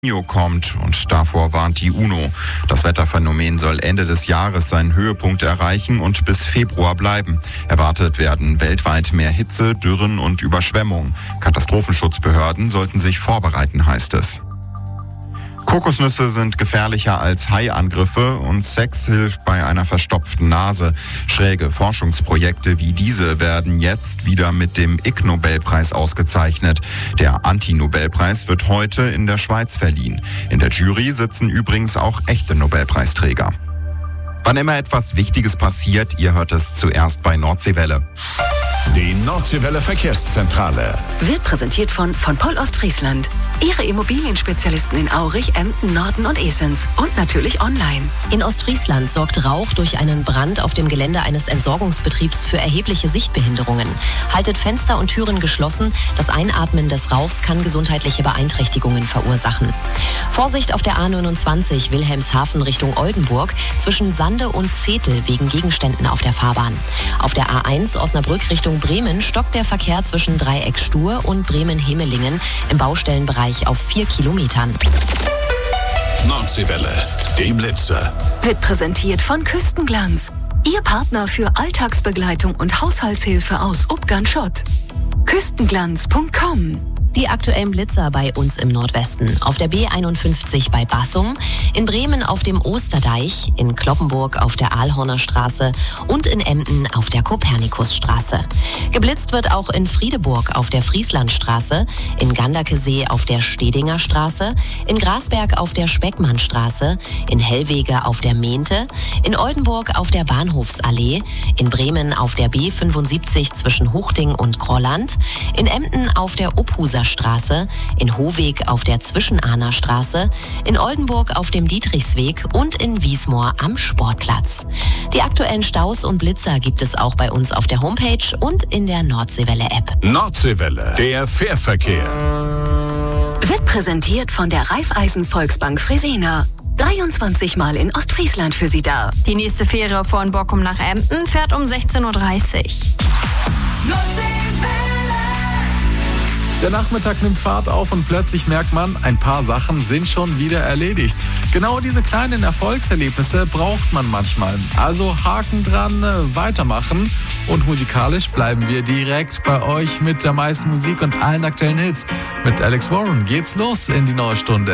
Kommt und davor warnt die UNO. Das Wetterphänomen soll Ende des Jahres seinen Höhepunkt erreichen und bis Februar bleiben. Erwartet werden weltweit mehr Hitze, Dürren und Überschwemmungen. Katastrophenschutzbehörden sollten sich vorbereiten, heißt es. Kokosnüsse sind gefährlicher als Haiangriffe und Sex hilft bei einer verstopften Nase. Schräge Forschungsprojekte wie diese werden jetzt wieder mit dem Ig-Nobelpreis ausgezeichnet. Der Anti-Nobelpreis wird heute in der Schweiz verliehen. In der Jury sitzen übrigens auch echte Nobelpreisträger. Wann immer etwas Wichtiges passiert, ihr hört es zuerst bei Nordseewelle. Die Nordseewelle Verkehrszentrale wird präsentiert von Poll Ostfriesland. Ihre Immobilienspezialisten in Aurich, Emden, Norden und Esens. Und natürlich online. In Ostfriesland sorgt Rauch durch einen Brand auf dem Gelände eines Entsorgungsbetriebs für erhebliche Sichtbehinderungen. Haltet Fenster und Türen geschlossen. Das Einatmen des Rauchs kann gesundheitliche Beeinträchtigungen verursachen. Vorsicht auf der A29 Wilhelmshaven Richtung Oldenburg zwischen Sande und Zetel wegen Gegenständen auf der Fahrbahn. Auf der A1 Osnabrück Richtung Bremen stockt der Verkehr zwischen Dreieck Stur und Bremen-Hemelingen im Baustellenbereich auf 4 Kilometern. Nordseewelle, die Blitzer. Wird präsentiert von Küstenglanz. Ihr Partner für Alltagsbegleitung und Haushaltshilfe aus Ubgan-Schott. Küstenglanz.com. Die aktuellen Blitzer bei uns im Nordwesten. Auf der B51 bei Bassum, in Bremen auf dem Osterdeich, in Cloppenburg auf der Aalhorner Straße und in Emden auf der Kopernikusstraße. Geblitzt wird auch in Friedeburg auf der Frieslandstraße, in Ganderkesee auf der Stedinger Straße, in Grasberg auf der Speckmannstraße, in Hellwege auf der Mehnte, in Oldenburg auf der Bahnhofsallee, in Bremen auf der B75 zwischen Huchting und Grolland, in Emden auf der Uphuser Straße, in Hohweg auf der Zwischenahner Straße, in Oldenburg auf dem Dietrichsweg und in Wiesmoor am Sportplatz. Die aktuellen Staus und Blitzer gibt es auch bei uns auf der Homepage und in der Nordseewelle-App. Nordseewelle, der Fährverkehr. Wird präsentiert von der Raiffeisen Volksbank Fresena. 23 Mal in Ostfriesland für Sie da. Die nächste Fähre von Borkum nach Emden fährt um 16.30 Uhr. Der Nachmittag nimmt Fahrt auf und plötzlich merkt man, ein paar Sachen sind schon wieder erledigt. Genau diese kleinen Erfolgserlebnisse braucht man manchmal. Also Haken dran, weitermachen. Und musikalisch bleiben wir direkt bei euch mit der meisten Musik und allen aktuellen Hits. Mit Alex Warren geht's los in die neue Stunde.